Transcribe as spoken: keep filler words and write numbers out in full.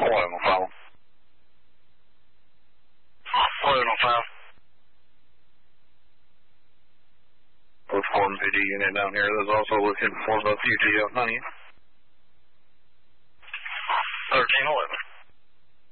eleven oh five. eleven oh five. Form P D unit down here that's also looking for the P T O ninety. thirteen eleven.